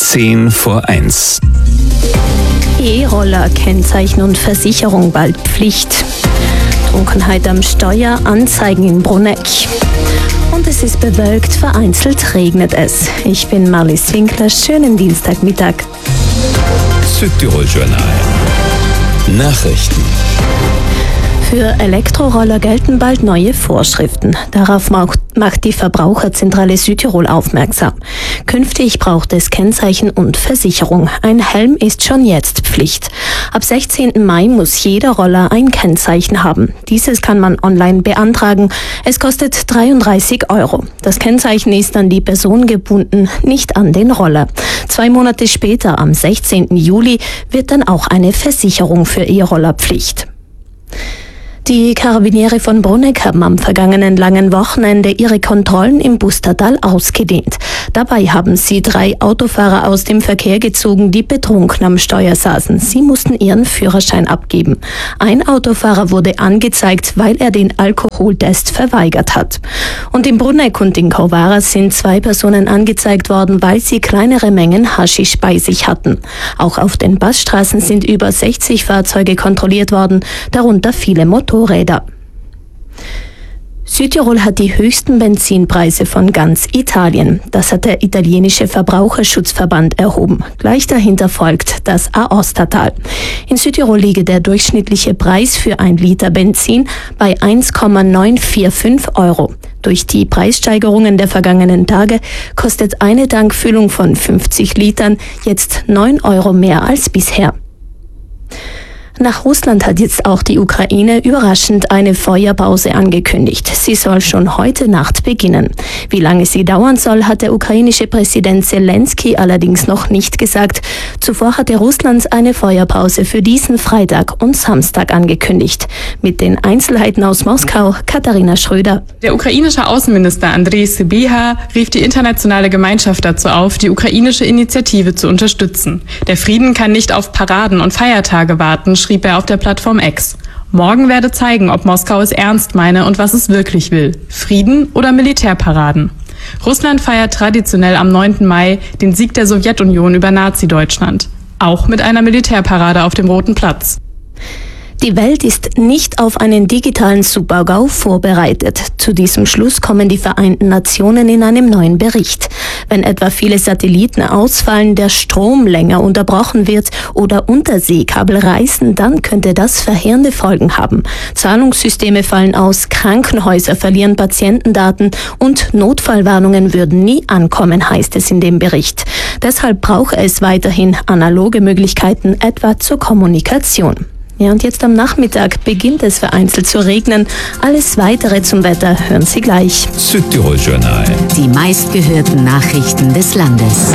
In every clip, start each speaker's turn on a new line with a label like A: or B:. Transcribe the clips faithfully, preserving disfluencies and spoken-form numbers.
A: Zehn vor eins.
B: E-Roller, Kennzeichen und Versicherung bald Pflicht. Trunkenheit am Steuer, Anzeigen in Bruneck. Und es ist bewölkt, vereinzelt regnet es. Ich bin Marlies Winkler, schönen Dienstagmittag.
A: Südtirol-Journal. Nachrichten.
B: Für Elektroroller gelten bald neue Vorschriften. Darauf macht die Verbraucherzentrale Südtirol aufmerksam. Künftig braucht es Kennzeichen und Versicherung. Ein Helm ist schon jetzt Pflicht. Ab sechzehnten Mai muss jeder Roller ein Kennzeichen haben. Dieses kann man online beantragen. Es kostet dreiunddreißig Euro. Das Kennzeichen ist an die Person gebunden, nicht an den Roller. Zwei Monate später, am sechzehnten Juli, wird dann auch eine Versicherung für E-Roller Pflicht. Die Karabiniere von Bruneck haben am vergangenen langen Wochenende ihre Kontrollen im Bustertal ausgedehnt. Dabei haben sie drei Autofahrer aus dem Verkehr gezogen, die betrunken am Steuer saßen. Sie mussten ihren Führerschein abgeben. Ein Autofahrer wurde angezeigt, weil er den Alkoholtest verweigert hat. Und in Bruneck und in Kauvara sind zwei Personen angezeigt worden, weil sie kleinere Mengen Haschisch bei sich hatten. Auch auf den Passstraßen sind über sechzig Fahrzeuge kontrolliert worden, darunter viele Motorräder. Südtirol hat die höchsten Benzinpreise von ganz Italien. Das hat der italienische Verbraucherschutzverband erhoben. Gleich dahinter folgt das Aostatal. In Südtirol liege der durchschnittliche Preis für ein Liter Benzin bei eins Komma neunhundertfünfundvierzig Euro. Durch die Preissteigerungen der vergangenen Tage kostet eine Tankfüllung von fünfzig Litern jetzt neun Euro mehr als bisher. Nach Russland hat jetzt auch die Ukraine überraschend eine Feuerpause angekündigt. Sie soll schon heute Nacht beginnen. Wie lange sie dauern soll, hat der ukrainische Präsident Zelensky allerdings noch nicht gesagt. Zuvor hatte Russland eine Feuerpause für diesen Freitag und Samstag angekündigt. Mit den Einzelheiten aus Moskau, Katharina Schröder.
C: Der ukrainische Außenminister Andrei Sybiha rief die internationale Gemeinschaft dazu auf, die ukrainische Initiative zu unterstützen. Der Frieden kann nicht auf Paraden und Feiertage warten, schrieb er auf der Plattform X. Morgen werde zeigen, ob Moskau es ernst meine und was es wirklich will. Frieden oder Militärparaden. Russland feiert traditionell am neunten Mai den Sieg der Sowjetunion über Nazi-Deutschland. Auch mit einer Militärparade auf dem Roten Platz.
B: Die Welt ist nicht auf einen digitalen Super-GAU vorbereitet. Zu diesem Schluss kommen die Vereinten Nationen in einem neuen Bericht. Wenn etwa viele Satelliten ausfallen, der Strom länger unterbrochen wird oder Unterseekabel reißen, dann könnte das verheerende Folgen haben. Zahlungssysteme fallen aus, Krankenhäuser verlieren Patientendaten und Notfallwarnungen würden nie ankommen, heißt es in dem Bericht. Deshalb brauche es weiterhin analoge Möglichkeiten, etwa zur Kommunikation. Ja, und jetzt am Nachmittag beginnt es vereinzelt zu regnen. Alles Weitere zum Wetter hören Sie gleich.
A: Südtirol-Journal.
D: Die meistgehörten Nachrichten des Landes.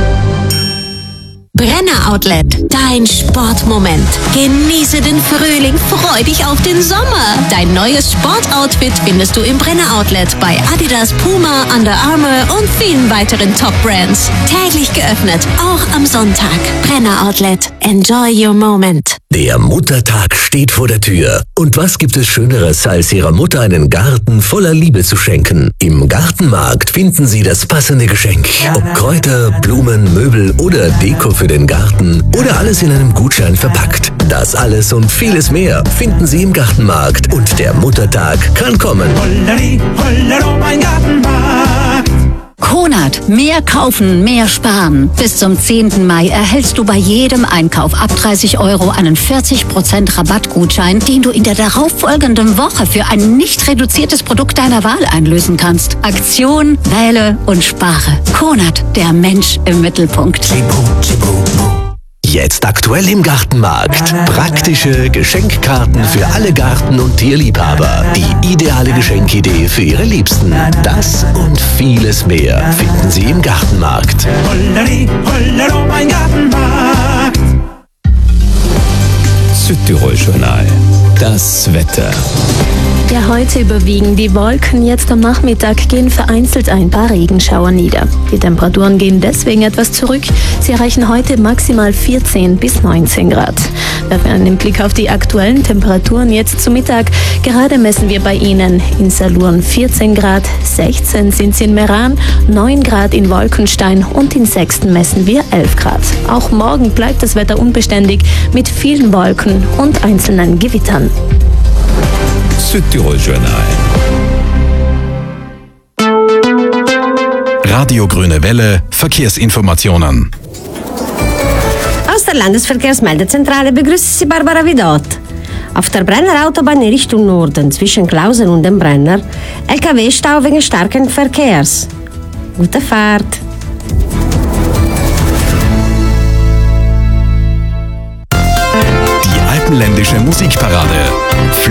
D: Brenner Outlet, dein Sportmoment. Genieße den Frühling, freu dich auf den Sommer. Dein neues Sportoutfit findest du im Brenner Outlet bei Adidas, Puma, Under Armour und vielen weiteren Top-Brands. Täglich geöffnet, auch am Sonntag. Brenner Outlet, enjoy your moment.
E: Der Muttertag steht vor der Tür. Und was gibt es Schöneres, als Ihrer Mutter einen Garten voller Liebe zu schenken? Im Gartenmarkt finden Sie das passende Geschenk. Ob Kräuter, Blumen, Möbel oder Deko für den Garten oder alles in einem Gutschein verpackt. Das alles und vieles mehr finden Sie im Gartenmarkt. Und der Muttertag kann kommen.
F: Holleri, hollero, mein Gartenmarkt.
D: Konrad, mehr kaufen, mehr sparen. Bis zum zehnten Mai erhältst du bei jedem Einkauf ab dreißig Euro einen vierzig Prozent Rabattgutschein, den du in der darauffolgenden Woche für ein nicht reduziertes Produkt deiner Wahl einlösen kannst. Aktion, wähle und spare. Konrad, der Mensch im Mittelpunkt.
E: Jetzt aktuell im Gartenmarkt. Praktische Geschenkkarten für alle Garten- und Tierliebhaber. Die ideale Geschenkidee für Ihre Liebsten. Das und vieles mehr finden Sie im Gartenmarkt.
F: Holleri, hollero, mein Gartenmarkt.
A: Südtirol-Journal. Das Wetter.
B: Ja, heute überwiegen die Wolken. Jetzt am Nachmittag gehen vereinzelt ein paar Regenschauer nieder. Die Temperaturen gehen deswegen etwas zurück. Sie erreichen heute maximal vierzehn bis neunzehn Grad. Werfen wir einen Blick auf die aktuellen Temperaturen jetzt zu Mittag. Gerade messen wir bei Ihnen in Salurn vierzehn Grad, sechzehn sind sie in Meran, neun Grad in Wolkenstein und in Sexten messen wir elf Grad. Auch morgen bleibt das Wetter unbeständig mit vielen Wolken und einzelnen Gewittern.
A: Südtirol Journal.
G: Radio Grüne Welle, Verkehrsinformationen.
H: Aus der Landesverkehrsmeldezentrale begrüßt Sie Barbara Vidot. Auf der Brenner Autobahn in Richtung Norden zwischen Klausen und dem Brenner L K W-Stau wegen starken Verkehrs. Gute Fahrt!
G: Die alpenländische Musikparade.